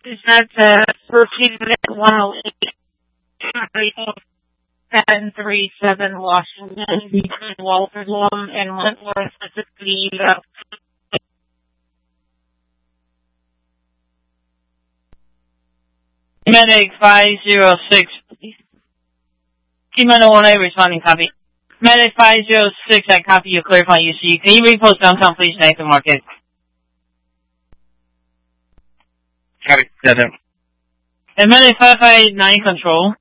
Is that 13-108, 1037 Washington, between Walterslum and Wentworth, Mississippi. Medic 506. T-Minute 1A responding, copy. Medic 506, I copy you, clarify UC. Can you repost downtown, please, Nathan Market? Copy, 7. And Medic 559 control.